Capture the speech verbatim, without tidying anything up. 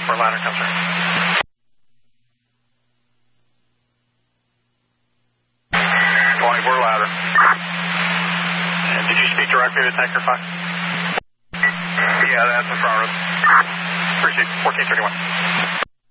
twenty-four ladder, come through. twenty-four ladder. And did you speak directly to Tanker five? Yeah, that's affirmative. Appreciate fourteen thirty-one.